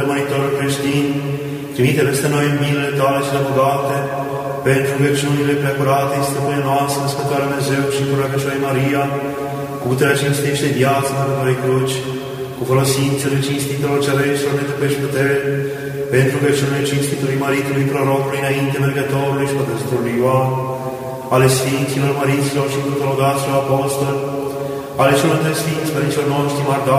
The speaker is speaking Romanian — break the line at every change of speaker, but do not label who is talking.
Măritorul creștin, trimite peste noi în milele tale cele bogate, pentru veciunile preacurate, stăpâne noastre, născătoarea Dumnezeu și cu rugăciunea Maria, cu puterea cinstește viața Mântuitorului Cruci, cu folosințele cinstitelor cereștilor ne tăpești putere, pentru veciunile cinstitului Maritului, prorocului, înainte mergătorului și pătăzitorului Ioan, ale Sfinților, Măriților și tuturor daților apostoli, ale celor de Sfinți, părinților noștri, mardari,